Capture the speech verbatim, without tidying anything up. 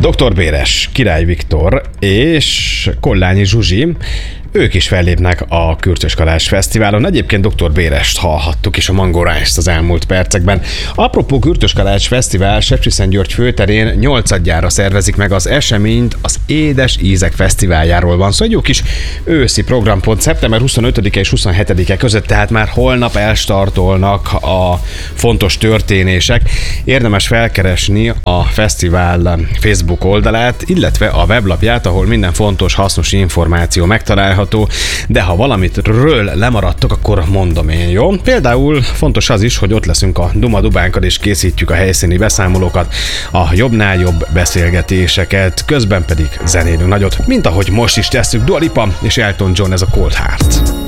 doktor Béres, Király Viktor és Kollányi Zsuzsi, ők is fellépnek a Kürtös Kalács Fesztiválon. Egyébként doktor Bérest hallhattuk is a Mango Rice-t az elmúlt percekben. Apropó Kürtös Kalács Fesztivál, Sepsiszentgyörgy főterén nyolcadjára szervezik meg az eseményt, az Édes Ízek Fesztiváljáról van szó. Szóval egy jó kis őszi programpont szeptember huszonötödike és huszonhetedike között, tehát már holnap elstartolnak a fontos történések. Érdemes felkeresni a fesztivál Facebook oldalát, illetve a weblapját, ahol minden fontos, hasznos információ megtalálható. De ha valamitről lemaradtok, akkor mondom én, jó? Például fontos az is, hogy ott leszünk a Duma Dubánkkal és készítjük a helyszíni beszámolókat, a jobbnál jobb beszélgetéseket, közben pedig zenélünk nagyot, mint ahogy most is tesszük. Dua Lipa és Elton John, ez a Cold Heart.